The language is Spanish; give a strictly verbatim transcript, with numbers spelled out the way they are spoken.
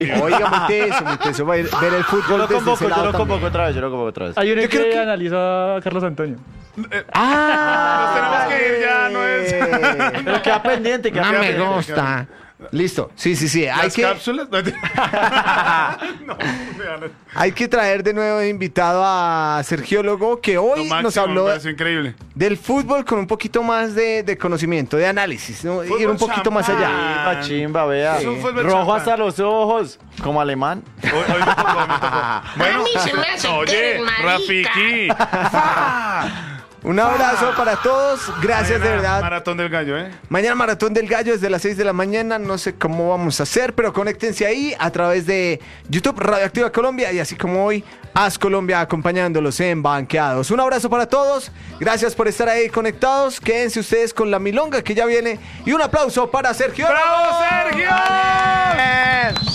Oiga, muy teso, muy teso. Ver, ver el fútbol Yo lo desde convoco, ese yo lado lo también. convoco otra vez, yo lo convoco otra vez. Hay uno Yo que, creo que- analiza a Carlos Antonio. ¡Ah! Nos tenemos que ir ya, no es- Pero queda pendiente, queda No me pendiente. gusta. Listo. Sí, sí, sí. Hay Las que, cápsulas. No, vean. hay que traer de nuevo de invitado a Sergiólogo, que Lo hoy máximo, nos me habló pareció increíble. del fútbol con un poquito más de, de conocimiento, de análisis, ¿no? Ir Fútbol un poquito más champán. allá. Chimba, chimba, vea. Es un fútbol Rojo champán. hasta los ojos, como alemán. Hoy, hoy me tocó, hoy me tocó. Bueno, A mí se me hace que oye, eres marica. Rafiki. Un abrazo para todos. Gracias de Mañana, verdad. Maratón del Gallo, ¿eh? Mañana Maratón del Gallo desde las seis de la mañana. No sé cómo vamos a hacer, pero conéctense ahí a través de YouTube Radioactiva Colombia y así como hoy, Haz Colombia acompañándolos en Banqueados. Un abrazo para todos. Gracias por estar ahí conectados. Quédense ustedes con la milonga que ya viene. Y un aplauso para Sergio. ¡Bravo, Sergio!